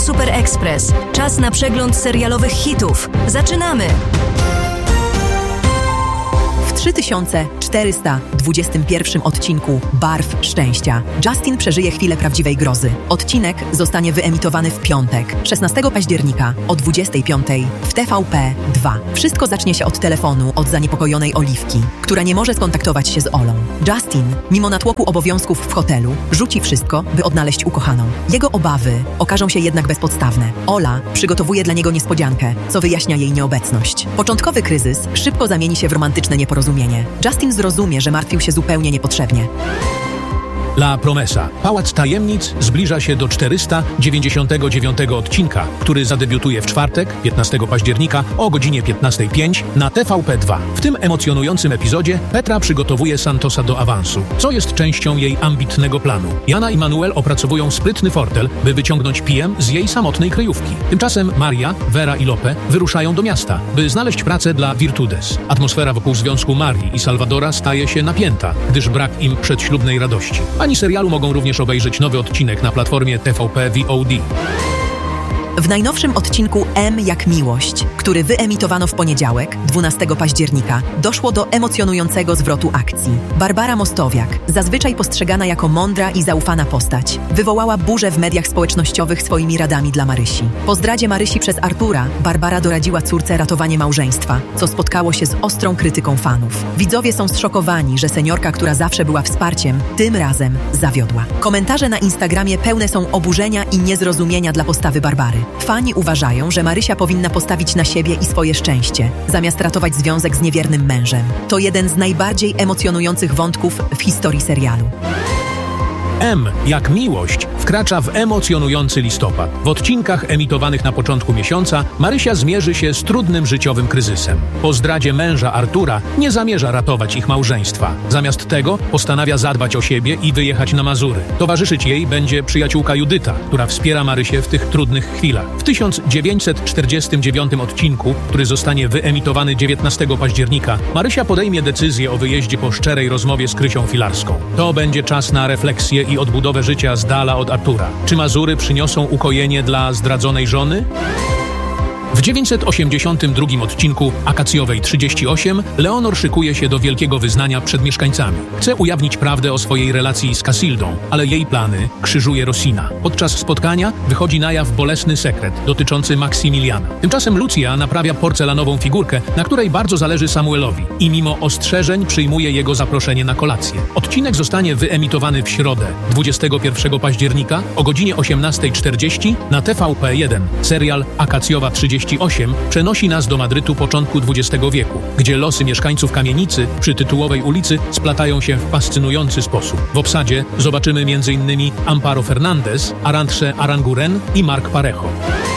Super Express. Czas na przegląd serialowych hitów. Zaczynamy! W 3421 odcinku Barw Szczęścia Justin przeżyje chwilę prawdziwej grozy. Odcinek zostanie wyemitowany w piątek, 16 października o 25 w TVP 2. Wszystko zacznie się od telefonu od zaniepokojonej Oliwki, która nie może skontaktować się z Olą. Justin, mimo natłoku obowiązków w hotelu, rzuci wszystko, by odnaleźć ukochaną. Jego obawy okażą się jednak bezpodstawne. Ola przygotowuje dla niego niespodziankę, co wyjaśnia jej nieobecność. Początkowy kryzys szybko zamieni się w romantyczne nieporozumienie. Justin zrozumie, że martwił się zupełnie niepotrzebnie. La Promesa. Pałac Tajemnic zbliża się do 499 odcinka, który zadebiutuje w czwartek, 15 października o godzinie 15:05 na TVP2. W tym emocjonującym epizodzie Petra przygotowuje Santosa do awansu, co jest częścią jej ambitnego planu. Jana i Manuel opracowują sprytny fortel, by wyciągnąć PM z jej samotnej kryjówki. Tymczasem Maria, Vera i Lope wyruszają do miasta, by znaleźć pracę dla Virtudes. Atmosfera wokół związku Marii i Salvadora staje się napięta, gdyż brak im przedślubnej radości. Fani serialu mogą również obejrzeć nowy odcinek na platformie TVP VOD. W najnowszym odcinku M jak miłość, który wyemitowano w poniedziałek, 12 października, doszło do emocjonującego zwrotu akcji. Barbara Mostowiak, zazwyczaj postrzegana jako mądra i zaufana postać, wywołała burzę w mediach społecznościowych swoimi radami dla Marysi. Po zdradzie Marysi przez Artura, Barbara doradziła córce ratowanie małżeństwa, co spotkało się z ostrą krytyką fanów. Widzowie są zszokowani, że seniorka, która zawsze była wsparciem, tym razem zawiodła. Komentarze na Instagramie pełne są oburzenia i niezrozumienia dla postawy Barbary. Fani uważają, że Marysia powinna postawić na siebie i swoje szczęście, zamiast ratować związek z niewiernym mężem. To jeden z najbardziej emocjonujących wątków w historii serialu. M jak miłość wkracza w emocjonujący listopad. W odcinkach emitowanych na początku miesiąca Marysia zmierzy się z trudnym życiowym kryzysem. Po zdradzie męża Artura nie zamierza ratować ich małżeństwa. Zamiast tego postanawia zadbać o siebie i wyjechać na Mazury. Towarzyszyć jej będzie przyjaciółka Judyta, która wspiera Marysię w tych trudnych chwilach. W 1949 odcinku, który zostanie wyemitowany 19 października, Marysia podejmie decyzję o wyjeździe po szczerej rozmowie z Krysią Filarską. To będzie czas na refleksję i odbudowę życia z dala od Artura. Czy Mazury przyniosą ukojenie dla zdradzonej żony? W 982 odcinku Akacjowej 38 Leonor szykuje się do wielkiego wyznania przed mieszkańcami. Chce ujawnić prawdę o swojej relacji z Casildą, ale jej plany krzyżuje Rosina. Podczas spotkania wychodzi na jaw bolesny sekret dotyczący Maksymiliana. Tymczasem Lucja naprawia porcelanową figurkę, na której bardzo zależy Samuelowi i mimo ostrzeżeń przyjmuje jego zaproszenie na kolację. Odcinek zostanie wyemitowany w środę, 21 października o godzinie 18:40 na TVP1. Serial Akacjowa 38 przenosi nas do Madrytu początku XX wieku, gdzie losy mieszkańców kamienicy przy tytułowej ulicy splatają się w fascynujący sposób. W obsadzie zobaczymy m.in. Amparo Fernandez, Arantxe Aranguren i Marc Parejo.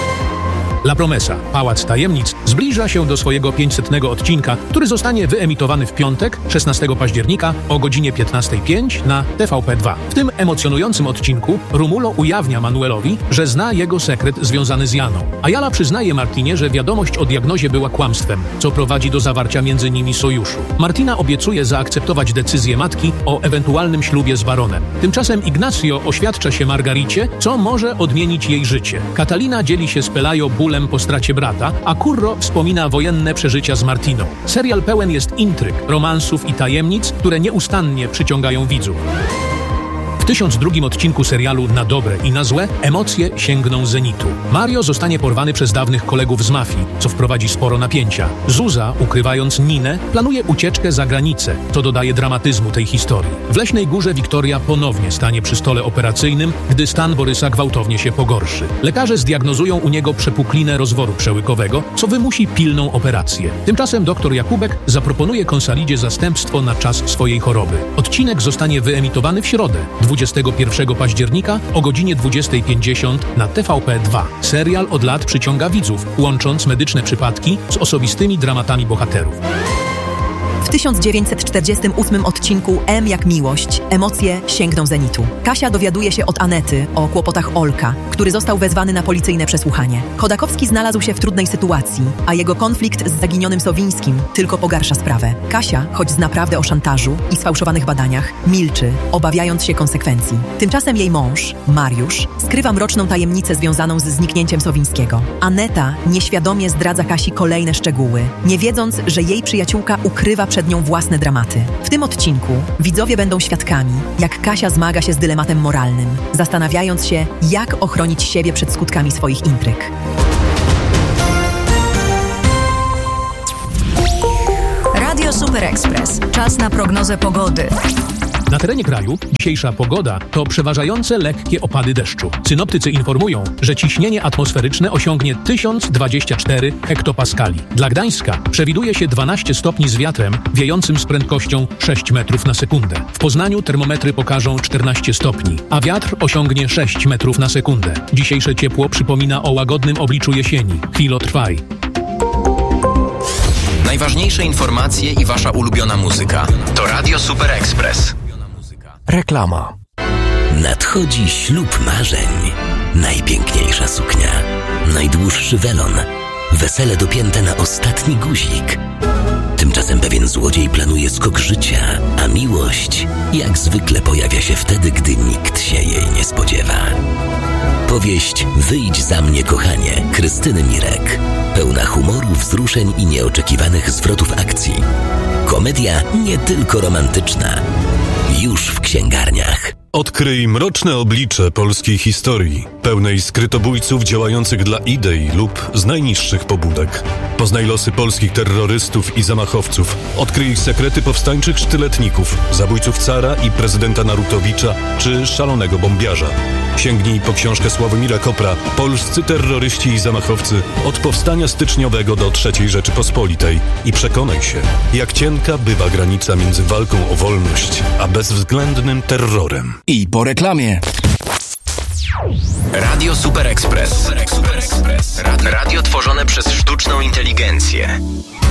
La Promesa. Pałac Tajemnic zbliża się do swojego 500 odcinka, który zostanie wyemitowany w piątek, 16 października o godzinie 15:05 na TVP2. W tym emocjonującym odcinku Romulo ujawnia Manuelowi, że zna jego sekret związany z Janą. Ayala przyznaje Martinie, że wiadomość o diagnozie była kłamstwem, co prowadzi do zawarcia między nimi sojuszu. Martina obiecuje zaakceptować decyzję matki o ewentualnym ślubie z baronem. Tymczasem Ignacio oświadcza się Margaricie, co może odmienić jej życie. Catalina dzieli się z Pelayo bólem po stracie brata, a Curro wspomina wojenne przeżycia z Martiną. Serial pełen jest intryg, romansów i tajemnic, które nieustannie przyciągają widzów. W 1002 odcinku serialu Na dobre i na złe emocje sięgną zenitu. Mario zostanie porwany przez dawnych kolegów z mafii, co wprowadzi sporo napięcia. Zuza, ukrywając Ninę, planuje ucieczkę za granicę, co dodaje dramatyzmu tej historii. W Leśnej Górze Wiktoria ponownie stanie przy stole operacyjnym, gdy stan Borysa gwałtownie się pogorszy. Lekarze zdiagnozują u niego przepuklinę rozworu przełykowego, co wymusi pilną operację. Tymczasem dr Jakubek zaproponuje Konsalidzie zastępstwo na czas swojej choroby. Odcinek zostanie wyemitowany w środę, 21 października o godzinie 20:50 na TVP2. Serial od lat przyciąga widzów, łącząc medyczne przypadki z osobistymi dramatami bohaterów. W 1948 odcinku M jak miłość, emocje sięgną zenitu. Kasia dowiaduje się od Anety o kłopotach Olka, który został wezwany na policyjne przesłuchanie. Chodakowski znalazł się w trudnej sytuacji, a jego konflikt z zaginionym Sowińskim tylko pogarsza sprawę. Kasia, choć zna prawdę o szantażu i sfałszowanych badaniach, milczy, obawiając się konsekwencji. Tymczasem jej mąż, Mariusz, skrywa mroczną tajemnicę związaną ze zniknięciem Sowińskiego. Aneta nieświadomie zdradza Kasi kolejne szczegóły, nie wiedząc, że jej przyjaciółka ukrywa przed nią własne dramaty. W tym odcinku widzowie będą świadkami, jak Kasia zmaga się z dylematem moralnym, zastanawiając się, jak ochronić siebie przed skutkami swoich intryg. Radio Super Express. Czas na prognozę pogody. Na terenie kraju dzisiejsza pogoda to przeważające lekkie opady deszczu. Synoptycy informują, że ciśnienie atmosferyczne osiągnie 1024 hektopaskali. Dla Gdańska przewiduje się 12 stopni z wiatrem wiejącym z prędkością 6 metrów na sekundę. W Poznaniu termometry pokażą 14 stopni, a wiatr osiągnie 6 metrów na sekundę. Dzisiejsze ciepło przypomina o łagodnym obliczu jesieni. Chwilo trwaj. Najważniejsze informacje i wasza ulubiona muzyka to Radio Super Express. Reklama. Nadchodzi ślub marzeń. Najpiękniejsza suknia, najdłuższy welon, wesele dopięte na ostatni guzik. Tymczasem pewien złodziej planuje skok życia, a miłość jak zwykle pojawia się wtedy, gdy nikt się jej nie spodziewa. Powieść Wyjdź za mnie, kochanie, Krystyny Mirek. Pełna humoru, wzruszeń i nieoczekiwanych zwrotów akcji. Komedia nie tylko romantyczna. Już w księgarniach. Odkryj mroczne oblicze polskiej historii, pełnej skrytobójców działających dla idei lub z najniższych pobudek. Poznaj losy polskich terrorystów i zamachowców. Odkryj sekrety powstańczych sztyletników, zabójców cara i prezydenta Narutowicza czy szalonego bombiarza. Sięgnij po książkę Sławomira Kopra Polscy terroryści i zamachowcy od powstania styczniowego do III Rzeczypospolitej i przekonaj się, jak cienka bywa granica między walką o wolność a bezwzględnym terrorem. I po reklamie. Radio Super Express. Radio tworzone przez sztuczną inteligencję.